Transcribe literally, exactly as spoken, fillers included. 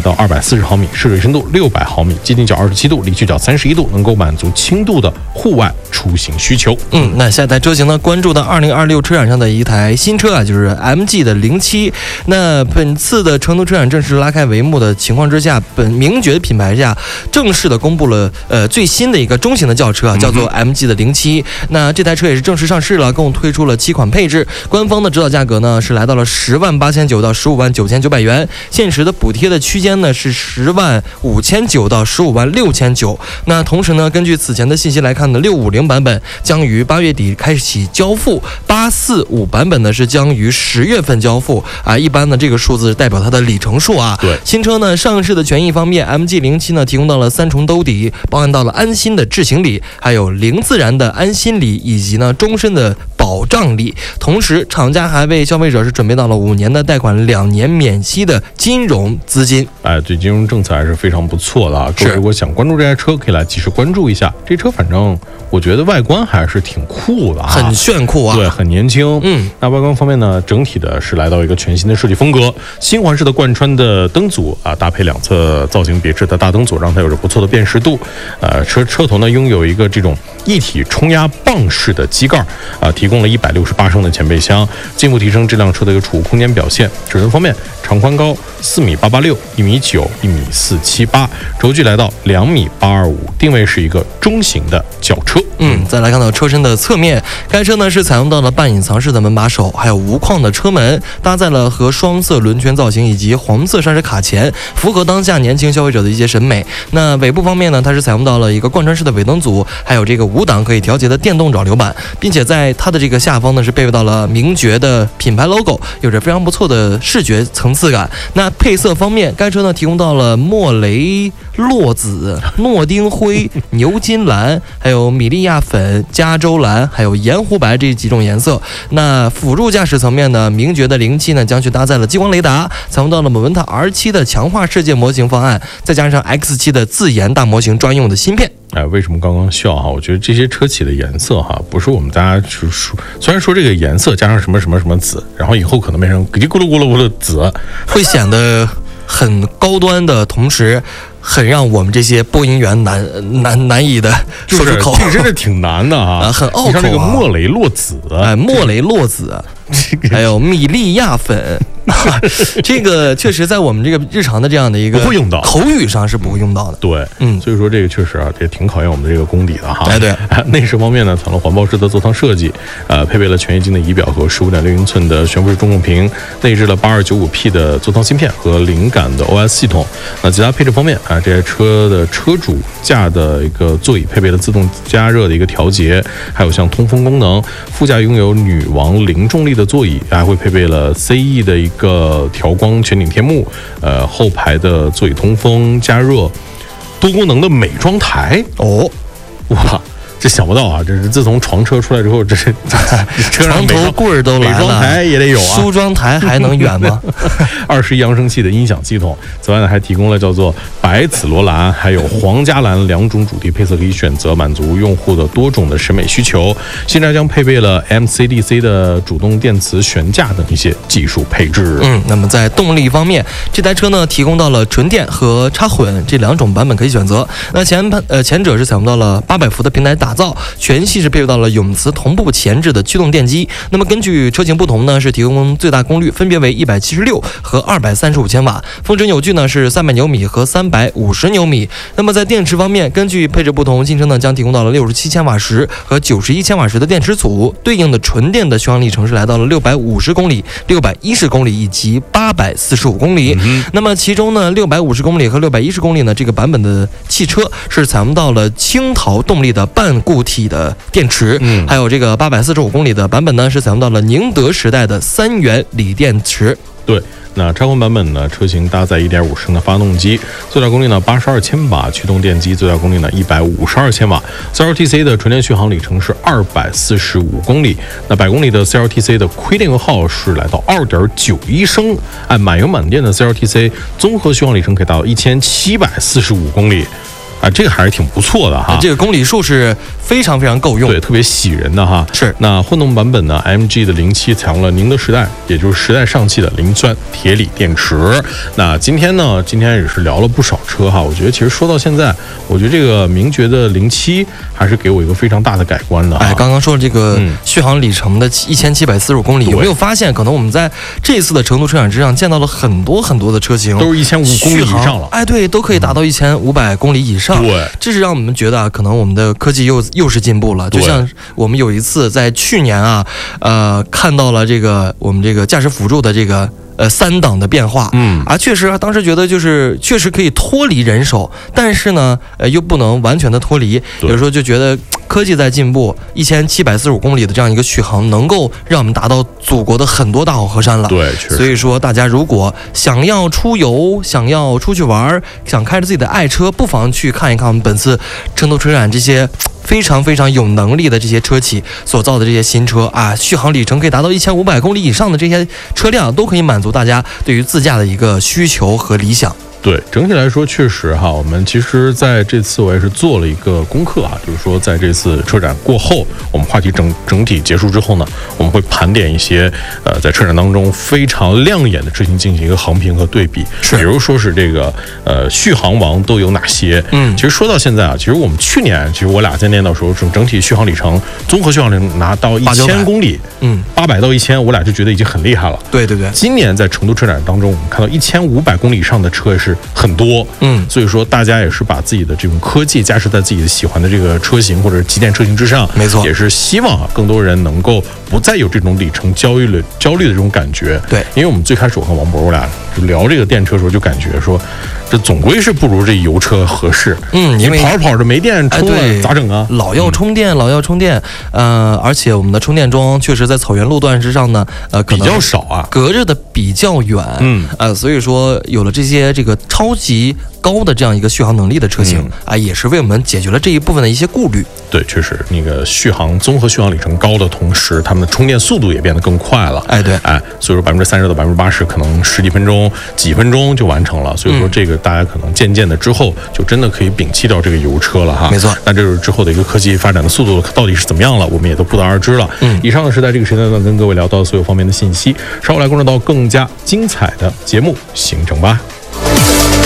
到二百四十毫米，适水深度六百毫米，接近角二十七度，离去角三十一度，能够满足轻度的户外出行需求。 嗯，那下一台车型呢，关注到二零二六车展上的一台新车啊，就是 M G 的零七。那本次的成都车展正式拉开帷幕的情况之下，本名爵品牌下正式的公布了呃最新的一个中型的轿车啊，叫做 M G 的零七。那这台车也是正式上市了，共推出了七款配置，官方的指导价格呢是来到了十万八千九到十五万九千九百元，现实的补贴的区间呢是十万五千九到十五万六千九。那同时呢，根据此前的信息来看呢，六五零版本将于八月底开启交付，八四五版本呢是将于十月份交付啊。一般呢这个数字代表它的里程数啊。 对， 新车呢上市的权益方面 ，M G 零七呢提供到了三重兜底，包含到了安心的智行礼，还有零自燃的安心礼，以及呢终身的保障礼。同时，厂家还为消费者是准备到了五年的贷款、两年免息的金融资金。 哎，对，金融政策还是非常不错的啊。各位如果想关注这台车，可以来及时关注一下。这车反正我觉得外观还是挺酷的啊， 很炫酷啊， 对，很年轻。 嗯， 那外观方面呢，整体的是来到一个全新的设计风格，新环式的贯穿的灯组啊，搭配两侧造型别致的大灯组，让它有着不错的辨识度。呃，车车头呢拥有一个这种一体冲压泵式的机盖啊，提供了一百六十八升的前备箱，进一步提升这辆车的一个储物空间表现。尺寸方面，长宽高四米八八六、一米九、一米四七八，轴距来到两米八二五，定位是一个中型的轿车。 嗯，再来看到车身的侧面，该车呢是采用到了半隐藏式的门把手，还有无框的车门，搭载了和双色轮圈造型以及黄色刹车卡钳，符合当下年轻消费者的一些审美。那尾部方面呢，它是采用到了一个贯穿式的尾灯组，还有这个五档可以调节的电动扰流板，并且在它的这个下方呢是配备到了名爵的品牌 logo， 有着非常不错的视觉层次感。那配色方面，该车呢提供到了莫雷洛紫、诺丁灰、牛金蓝，还有米利亚粉、加州蓝，还有盐湖白这几种颜色。那辅助驾驶层面呢，名爵的零七呢将去搭载了激光雷达，采用到了摩门塔 R 七的强化世界模型方案，再加上 X 七的自研大模型专用的芯片。 哎，为什么刚刚笑哈？我觉得这些车企的颜色哈，不是我们大家去说，虽然说这个颜色加上什么什么什么紫，然后以后可能变成咕哩咕噜咕噜咕噜紫， 会显得很高端的同时，很让我们这些播音员难难难以的说出口， 这个真是挺难的啊， 啊很拗口啊。 你像这个莫雷洛紫， 哎，莫雷洛紫，还有米利亚粉。这个确实在我们这个日常的这样的一个不会用到， 口语上是不会用到的。 对， 嗯， 所以说这个确实啊，也挺考验我们这个功底的哈。 哎，对。 内饰方面呢，采用了环抱式的座舱设计，呃，配备了全液晶的仪表和十五点六英寸的悬浮式中控屏，内置了八二九五 P 的座舱芯片和灵感的 O S 系统。那其他配置方面啊，这台车的车主驾的一个座椅配备了自动加热的一个调节，还有像通风功能。副驾拥有女王零重力的座椅，还会配备了 C E 的一个调光全景天幕，呃，后排的座椅通风加热，多功能的美妆台哦， 哇！这想不到啊！这是自从床车出来之后，这是车上床头柜儿都来了， 美妆台也得有啊。 梳妆台还能远吗？ 二十一扬声器的音响系统，此外呢还提供了叫做白紫罗兰还有皇家蓝两种主题配色可以选择，满足用户的多种的审美需求。新车将配备了 M C D C 的主动电磁悬架等一些技术配置。 嗯，那么在动力方面，这台车呢提供到了纯电和插混这两种版本可以选择。那前呃前者是采用到了八百伏的平台打造，全系是配备到了永磁同步前置的驱动电机。那么根据车型不同呢，是提供最大功率分别为一百七十六和二百三十五千瓦，峰值扭矩呢是三百牛米和三百五十牛米。那么在电池方面，根据配置不同，新车呢将提供到了六十七千瓦时和九十一千瓦时的电池组，对应的纯电的续航里程是来到了六百五十公里、六百一十公里以及八百四十五公里。嗯、那么其中呢，六百五十公里和六百一十公里呢，这个版本的汽车是采用到了青陶动力的半固体的电池，嗯，还有这个八百四十五公里的版本呢，是采用到了宁德时代的三元锂电池。 对。那插混版本呢，车型搭载 一点五 升的发动机，最大功率呢八十二千瓦，驱动电机最大功率呢一百五十二千瓦。C L T C 的纯电续航里程是二百四十五公里，那百公里的 C L T C 的亏电油耗是来到 二点九一升，按满油满电的 C L T C 综合续航里程可以达到一千七百四十五公里。 啊，这个还是挺不错的哈。 这个公里数是非常非常够用， 对，特别喜人的哈。 是。 那混动版本呢 ，M G 的零七采用了宁德时代，也就是时代上汽的磷酸铁锂电池。那今天呢，今天也是聊了不少车哈。我觉得其实说到现在，我觉得这个名爵的零七还是给我一个非常大的改观的。 哎，刚刚说这个续航里程的一千七百四十五公里，有没有发现，可能我们在这一次的成都车展之上见到了很多很多的车型， 都是一千五公里以上了。 哎，对，都可以达到一千五百公里以上。 对， 这是让我们觉得啊，可能我们的科技又又是进步了。就像我们有一次在去年啊，呃，看到了这个我们这个驾驶辅助的这个。呃，三档的变化， 嗯啊，确实啊，当时觉得就是确实可以脱离人手，但是呢，呃，又不能完全的脱离。有时候就觉得科技在进步，一千七百四十五公里的这样一个续航，能够让我们达到祖国的很多大好河山了。 对，确实。 所以说，大家如果想要出游，想要出去玩，想开着自己的爱车，不妨去看一看我们本次成都车展这些。非常非常有能力的这些车企所造的这些新车啊，续航里程可以达到一千五百公里以上的这些车辆，都可以满足大家对于自驾的一个需求和理想。 对，整体来说确实哈，我们其实在这次我也是做了一个功课啊，就是说在这次车展过后，我们话题整整体结束之后呢，我们会盘点一些呃在车展当中非常亮眼的车型进行一个横评和对比， 是， 比如说是这个呃续航王都有哪些？ 嗯， 其实说到现在啊，其实我们去年其实我俩在念叨的时候，整整体续航里程综合续航里程拿到一千公里， 嗯， 八百到一千，我俩就觉得已经很厉害了。 对对对， 今年在成都车展当中，我们看到一千五百公里以上的车也是很多， 嗯， 所以说大家也是把自己的这种科技加持在自己的喜欢的这个车型或者旗舰车型之上， 没错， 也是希望啊更多人能够不再有这种里程焦虑的焦虑的这种感觉。 对， 因为我们最开始我和王博我俩就聊这个电车的时候，就感觉说这总归是不如这油车合适。 嗯，因为跑着跑着没电充了、哎、咋整啊？ 老要充电，嗯、老要充电。呃，而且我们的充电桩确实在草原路段之上呢，呃，可能比较少啊， 隔着的比较远。 嗯， 呃，所以说有了这些这个超级高的这样一个续航能力的车型、嗯、啊，也是为我们解决了这一部分的一些顾虑。 对，确实那个续航综合续航里程高的同时，他们的充电速度也变得更快了。 哎，对， 哎，所以说百分之三十到百分之八十，可能十几分钟、几分钟就完成了。所以说这个大家可能渐渐的之后，就真的可以摒弃掉这个油车了哈。 没错， 那这是之后的一个科技发展的速度到底是怎么样了，我们也都不得而知了。 嗯， 以上呢是在这个时间段跟各位聊到所有方面的信息，稍后来关注到更加精彩的节目行程吧。